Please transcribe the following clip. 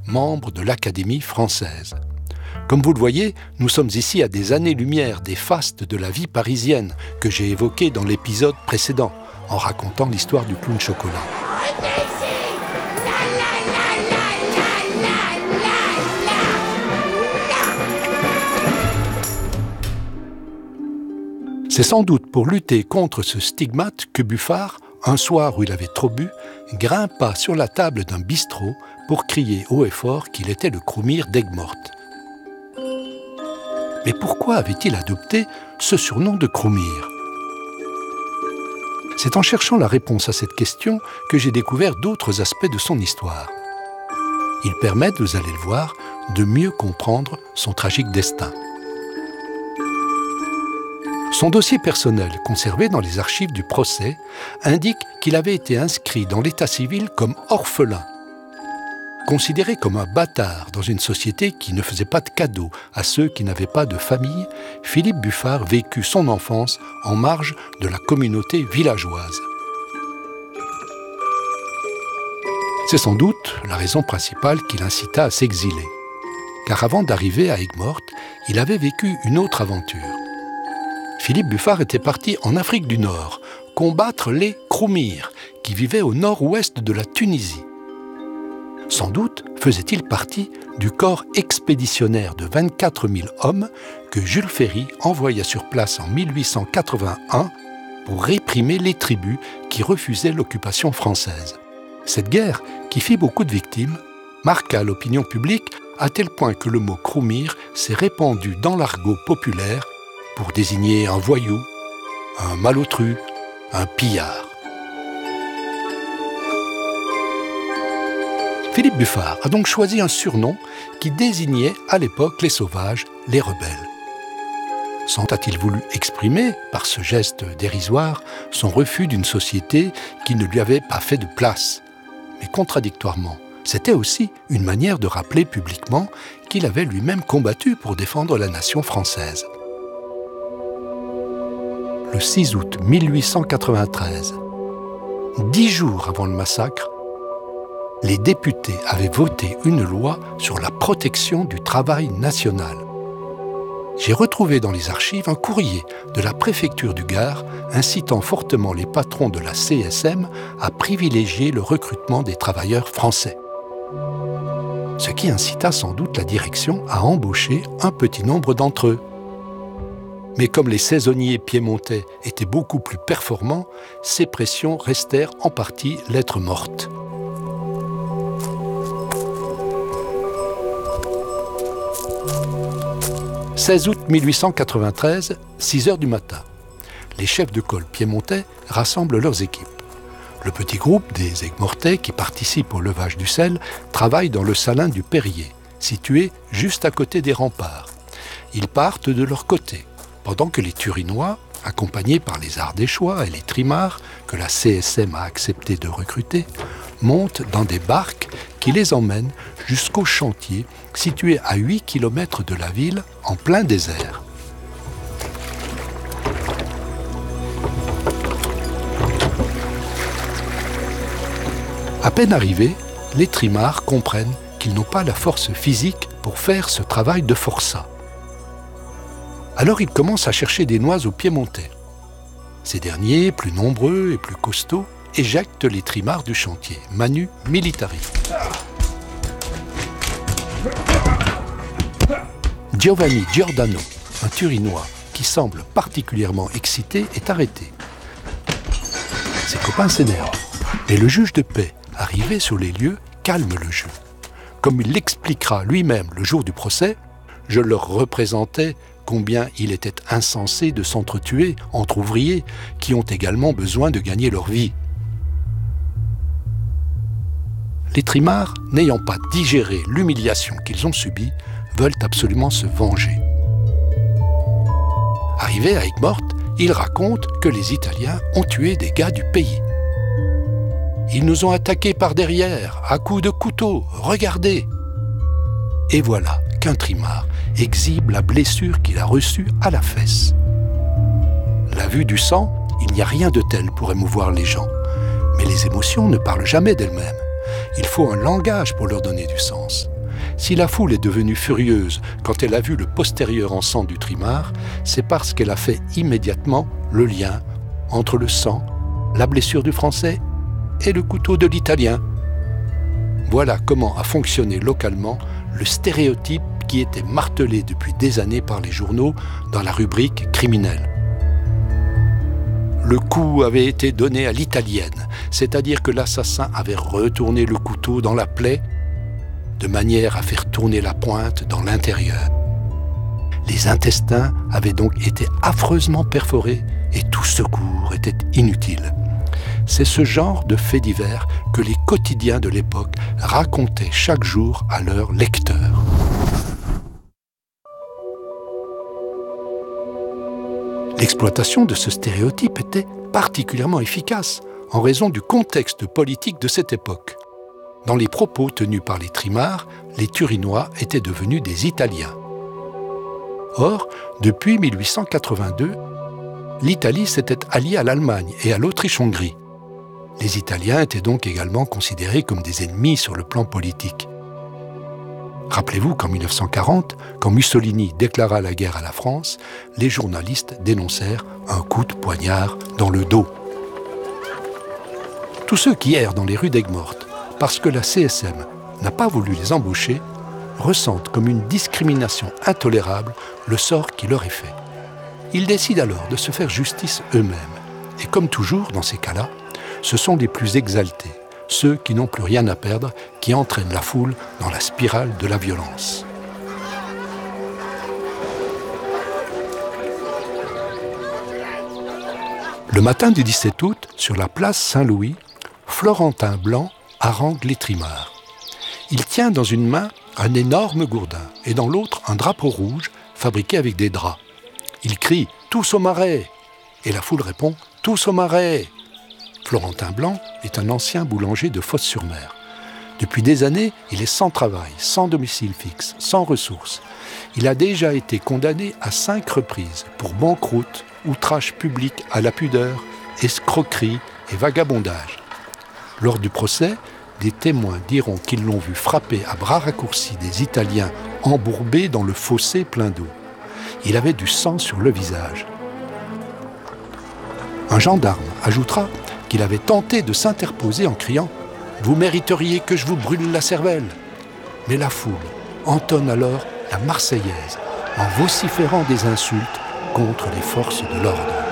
membre de l'Académie française. Comme vous le voyez, nous sommes ici à des années-lumière des fastes de la vie parisienne que j'ai évoquées dans l'épisode précédent, en racontant l'histoire du clown chocolat. C'est sans doute pour lutter contre ce stigmate que Buffard, un soir où il avait trop bu, grimpa sur la table d'un bistrot pour crier haut et fort qu'il était le Croumire d'Aigues-Mortes. Mais pourquoi avait-il adopté ce surnom de Croumire ? C'est en cherchant la réponse à cette question que j'ai découvert d'autres aspects de son histoire. Ils permettent, vous allez le voir, de mieux comprendre son tragique destin. Son dossier personnel, conservé dans les archives du procès, indique qu'il avait été inscrit dans l'état civil comme orphelin. Considéré comme un bâtard dans une société qui ne faisait pas de cadeaux à ceux qui n'avaient pas de famille, Philippe Buffard vécut son enfance en marge de la communauté villageoise. C'est sans doute la raison principale qui l'incita à s'exiler. Car avant d'arriver à Aigues-Mortes, il avait vécu une autre aventure. Philippe Buffard était parti en Afrique du Nord combattre les Croumires qui vivaient au nord-ouest de la Tunisie. Sans doute faisait-il partie du corps expéditionnaire de 24 000 hommes que Jules Ferry envoya sur place en 1881 pour réprimer les tribus qui refusaient l'occupation française. Cette guerre, qui fit beaucoup de victimes, marqua l'opinion publique à tel point que le mot Croumire s'est répandu dans l'argot populaire pour désigner un voyou, un malotru, un pillard. Philippe Buffard a donc choisi un surnom qui désignait à l'époque les sauvages, les rebelles. Sans a-t-il voulu exprimer, par ce geste dérisoire, son refus d'une société qui ne lui avait pas fait de place. Mais contradictoirement, c'était aussi une manière de rappeler publiquement qu'il avait lui-même combattu pour défendre la nation française. Le 6 août 1893, 10 jours avant le massacre, les députés avaient voté une loi sur la protection du travail national. J'ai retrouvé dans les archives un courrier de la préfecture du Gard incitant fortement les patrons de la CSM à privilégier le recrutement des travailleurs français. Ce qui incita sans doute la direction à embaucher un petit nombre d'entre eux. Mais comme les saisonniers piémontais étaient beaucoup plus performants, ces pressions restèrent en partie lettre morte. « 16 août 1893, 6 heures du matin. Les chefs de col piémontais rassemblent leurs équipes. Le petit groupe des Aigues-Mortais qui participe au levage du sel travaille dans le salin du Perrier, situé juste à côté des remparts. Ils partent de leur côté, pendant que les Turinois, accompagnés par les Ardéchois et les Trimards, que la CSM a accepté de recruter, montent dans des barques qui les emmènent jusqu'au chantier situé à 8 km de la ville, en plein désert. À peine arrivés, les Trimards comprennent qu'ils n'ont pas la force physique pour faire ce travail de forçat. Alors ils commencent à chercher des noix aux Piémontais. Ces derniers, plus nombreux et plus costauds, éjectent les Trimards du chantier, manu militari. Giovanni Giordano, un Turinois qui semble particulièrement excité, est arrêté. Ses copains s'énervent, mais le juge de paix, arrivé sur les lieux, calme le jeu. Comme il l'expliquera lui-même le jour du procès, je leur représentais combien il était insensé de s'entretuer entre ouvriers qui ont également besoin de gagner leur vie. Les Trimards, n'ayant pas digéré l'humiliation qu'ils ont subie, veulent absolument se venger. Arrivés à Aigues-Mortes, ils racontent que les Italiens ont tué des gars du pays. Ils nous ont attaqués par derrière, à coups de couteau, regardez. Et voilà qu'un Trimard exhibe la blessure qu'il a reçue à la fesse. La vue du sang, il n'y a rien de tel pour émouvoir les gens. Mais les émotions ne parlent jamais d'elles-mêmes. Il faut un langage pour leur donner du sens. Si la foule est devenue furieuse quand elle a vu le postérieur en sang du trimar, c'est parce qu'elle a fait immédiatement le lien entre le sang, la blessure du Français et le couteau de l'Italien. Voilà comment a fonctionné localement le stéréotype qui était martelé depuis des années par les journaux dans la rubrique criminelle. Le coup avait été donné à l'italienne, c'est-à-dire que l'assassin avait retourné le couteau dans la plaie de manière à faire tourner la pointe dans l'intérieur. Les intestins avaient donc été affreusement perforés et tout secours était inutile. C'est ce genre de faits divers que les quotidiens de l'époque racontaient chaque jour à leurs lecteurs. L'exploitation de ce stéréotype était particulièrement efficace en raison du contexte politique de cette époque. Dans les propos tenus par les Trimars, les Turinois étaient devenus des Italiens. Or, depuis 1882, l'Italie s'était alliée à l'Allemagne et à l'Autriche-Hongrie. Les Italiens étaient donc également considérés comme des ennemis sur le plan politique. Rappelez-vous qu'en 1940, quand Mussolini déclara la guerre à la France, les journalistes dénoncèrent un coup de poignard dans le dos. Tous ceux qui errent dans les rues d'Aigues-Mortes parce que la CSM n'a pas voulu les embaucher ressentent comme une discrimination intolérable le sort qui leur est fait. Ils décident alors de se faire justice eux-mêmes. Et comme toujours dans ces cas-là, ce sont les plus exaltés, ceux qui n'ont plus rien à perdre, qui entraînent la foule dans la spirale de la violence. Le matin du 17 août, sur la place Saint-Louis, Florentin Blanc harangue les Trimars. Il tient dans une main un énorme gourdin et dans l'autre un drapeau rouge fabriqué avec des draps. Il crie « Tous au marais !» et la foule répond « Tous au marais !» Florentin Blanc est un ancien boulanger de Fos-sur-Mer. Depuis des années, il est sans travail, sans domicile fixe, sans ressources. Il a déjà été condamné à 5 reprises pour banqueroute, outrage public à la pudeur, escroquerie et vagabondage. Lors du procès, des témoins diront qu'ils l'ont vu frapper à bras raccourcis des Italiens embourbés dans le fossé plein d'eau. Il avait du sang sur le visage. Un gendarme ajoutera qu'il avait tenté de s'interposer en criant « Vous mériteriez que je vous brûle la cervelle !» Mais la foule entonne alors la Marseillaise en vociférant des insultes contre les forces de l'ordre.